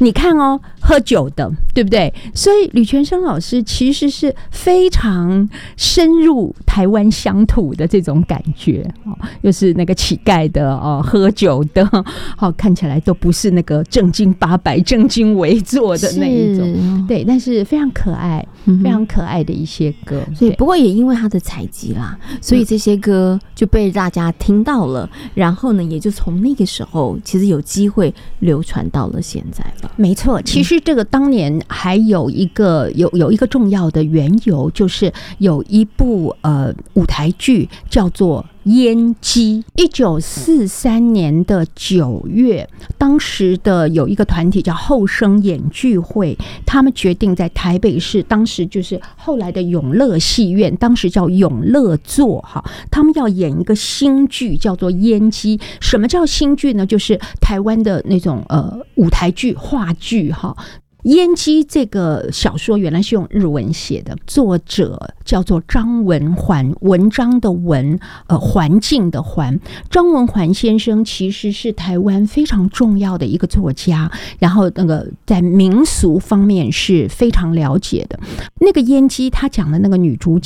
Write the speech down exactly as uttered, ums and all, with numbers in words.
你看哦，喝酒的，对不对？所以吕全生老师其实是非常深入台湾乡土的这种感觉，又是那个乞丐的哦，喝酒的，好看起来都不是那个正经八百、正襟危坐的那一种，对，但是非常可爱、非常可爱的一些歌。 所以不过也因为他的采集啦，所以这些歌就被大家听到了，然后呢，也就从那个时候其实有机会流传到了现在吧。 没错，其实这个当年还有一个有有一个重要的缘由，就是有一部呃舞台剧叫做烟姬。一九四三年的九月，当时的有一个团体叫后生演剧会，他们决定在台北市，当时就是后来的永乐戏院，当时叫永乐座哈，他们要演一个新剧叫做烟姬。什么叫新剧呢？就是台湾的那种呃舞台剧、话剧哈。烟姬这个小说原来是用日文写的，作者叫做张文环，文章的文，呃，环境的环。张文环先生其实是台湾非常重要的一个作家，然后那个在民俗方面是非常了解的。那个烟姬他讲的那个女主角